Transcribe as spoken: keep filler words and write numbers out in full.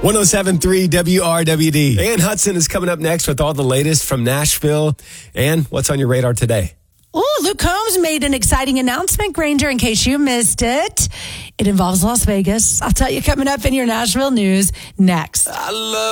one oh seven point three W R W D. Ann Hudson is coming up next with all the latest from Nashville. Ann, what's on your radar today? Oh, Luke Combs made an exciting announcement, Granger, in case you missed it. It involves Las Vegas. I'll tell you coming up in your Nashville news next. I love